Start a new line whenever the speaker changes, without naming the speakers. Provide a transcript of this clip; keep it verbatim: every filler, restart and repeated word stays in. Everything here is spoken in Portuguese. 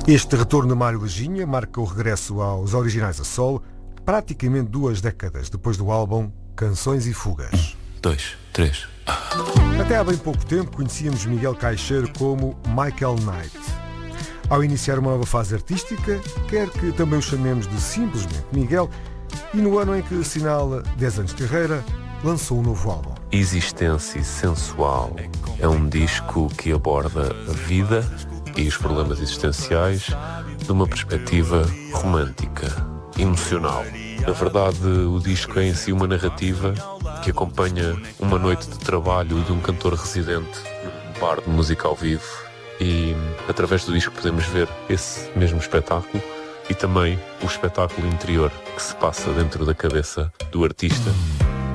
Este retorno de Mário Laginha marca o regresso aos originais a solo, praticamente duas décadas depois do álbum Canções e Fugas.
Dois, três.
Até há bem pouco tempo conhecíamos Miguel Caixeiro como Michael Knight. Ao iniciar uma nova fase artística, quer que também o chamemos de simplesmente Miguel, e no ano em que assinala dez anos de carreira, lançou um novo álbum.
Existência Sensual é um disco que aborda a vida e os problemas existenciais de uma perspectiva romântica, emocional. Na verdade, o disco é em si uma narrativa que acompanha uma noite de trabalho de um cantor residente num bar de música ao vivo, e através do disco podemos ver esse mesmo espetáculo e também o espetáculo interior que se passa dentro da cabeça do artista.